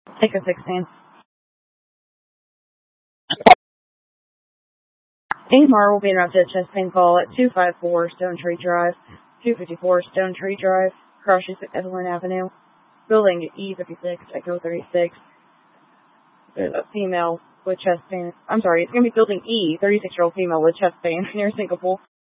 Take a 16. Ingmar will be interrupted at chest pain call at 254 Stone Tree Drive, 254 Stone Tree Drive, crosses Evelyn Avenue, building E56, Echo 36. There's a female with chest pain. I'm sorry, it's going to be building E, 36-year-old female with chest pain near Singapore.